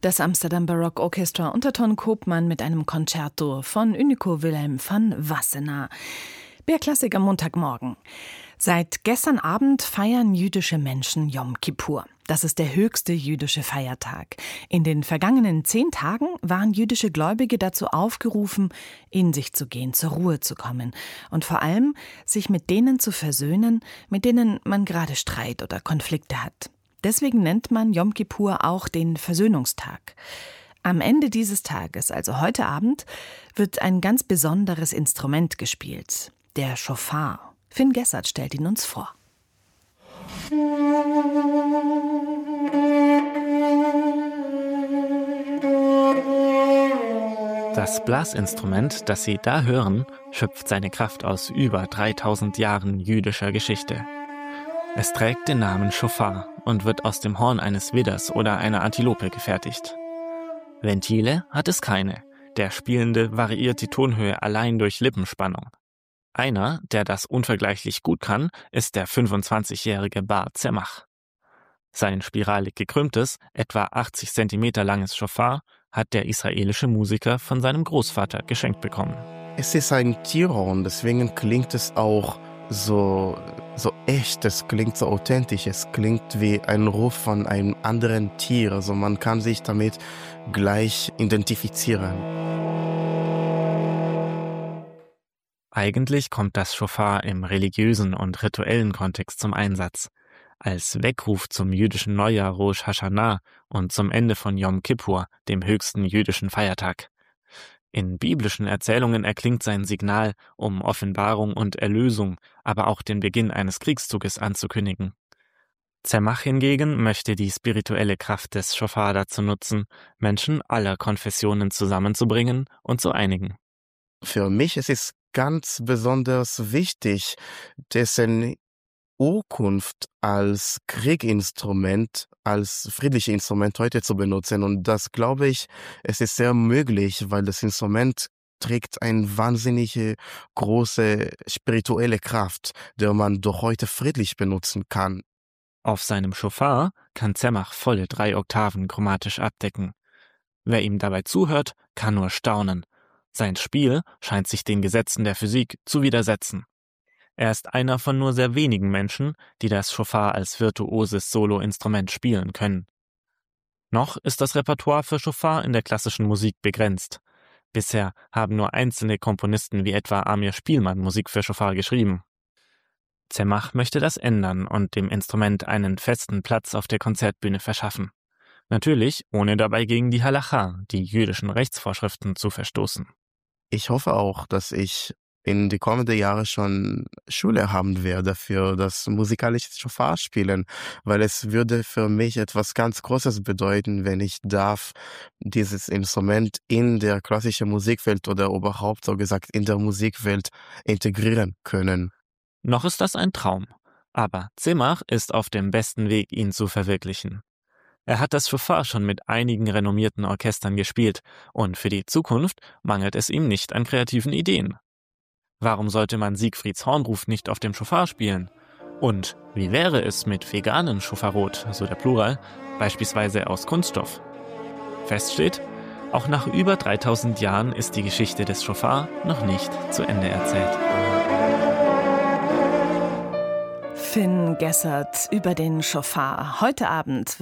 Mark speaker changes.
Speaker 1: Das Amsterdam Baroque Orchestra unter Ton Koopman mit einem Concerto von Unico Wilhelm van Wassenaar. BR-Klassik am Montagmorgen. Seit gestern Abend feiern jüdische Menschen Yom Kippur. Das ist der höchste jüdische Feiertag. In den vergangenen 10 Tagen waren jüdische Gläubige dazu aufgerufen, in sich zu gehen, zur Ruhe zu kommen und vor allem sich mit denen zu versöhnen, mit denen man gerade Streit oder Konflikte hat. Deswegen nennt man Yom Kippur auch den Versöhnungstag. Am Ende dieses Tages, also heute Abend, wird ein ganz besonderes Instrument gespielt, der Schofar. Finn Gessert stellt ihn uns vor.
Speaker 2: Das Blasinstrument, das Sie da hören, schöpft seine Kraft aus über 3000 Jahren jüdischer Geschichte. Es trägt den Namen Schofar und wird aus dem Horn eines Widders oder einer Antilope gefertigt. Ventile hat es keine. Der Spielende variiert die Tonhöhe allein durch Lippenspannung. Einer, der das unvergleichlich gut kann, ist der 25-jährige Bar Tzemach. Sein spiralig gekrümmtes, etwa 80 cm langes Schofar hat der israelische Musiker von seinem Großvater geschenkt bekommen.
Speaker 3: Es ist ein Tierhorn, deswegen klingt es auch so echt, es klingt so authentisch, es klingt wie ein Ruf von einem anderen Tier, also man kann sich damit gleich identifizieren.
Speaker 2: Eigentlich kommt das Schofar im religiösen und rituellen Kontext zum Einsatz. Als Weckruf zum jüdischen Neujahr Rosh Hashanah und zum Ende von Yom Kippur, dem höchsten jüdischen Feiertag. In biblischen Erzählungen erklingt sein Signal, um Offenbarung und Erlösung, aber auch den Beginn eines Kriegszuges anzukündigen. Tzemach hingegen möchte die spirituelle Kraft des Schofar dazu nutzen, Menschen aller Konfessionen zusammenzubringen und zu einigen.
Speaker 3: Für mich ist es ganz besonders wichtig, dessen Urkunft als Krieginstrument, als friedliches Instrument heute zu benutzen. Und das, glaube ich, es ist sehr möglich, weil das Instrument trägt eine wahnsinnige große spirituelle Kraft, die man doch heute friedlich benutzen kann.
Speaker 2: Auf seinem Schofar kann Tzemach volle 3 Oktaven chromatisch abdecken. Wer ihm dabei zuhört, kann nur staunen. Sein Spiel scheint sich den Gesetzen der Physik zu widersetzen. Er ist einer von nur sehr wenigen Menschen, die das Schofar als virtuoses Soloinstrument spielen können. Noch ist das Repertoire für Schofar in der klassischen Musik begrenzt. Bisher haben nur einzelne Komponisten wie etwa Amir Spielmann Musik für Schofar geschrieben. Tzemach möchte das ändern und dem Instrument einen festen Platz auf der Konzertbühne verschaffen. Natürlich, ohne dabei gegen die Halacha, die jüdischen Rechtsvorschriften, zu verstoßen.
Speaker 3: Ich hoffe auch, dass ich in die kommenden Jahre schon Schule haben werde für das musikalische Schofar spielen, weil es würde für mich etwas ganz Großes bedeuten, wenn ich darf dieses Instrument in der klassischen Musikwelt oder überhaupt so gesagt in der Musikwelt integrieren können.
Speaker 2: Noch ist das ein Traum, aber Tzemach ist auf dem besten Weg, ihn zu verwirklichen. Er hat das Schofar schon mit einigen renommierten Orchestern gespielt und für die Zukunft mangelt es ihm nicht an kreativen Ideen. Warum sollte man Siegfrieds Hornruf nicht auf dem Schofar spielen? Und wie wäre es mit veganen Schofarot, so der Plural, beispielsweise aus Kunststoff? Fest steht, auch nach über 3000 Jahren ist die Geschichte des Schofar noch nicht zu Ende erzählt.
Speaker 1: Finn Gessert über den Schofar. Heute Abend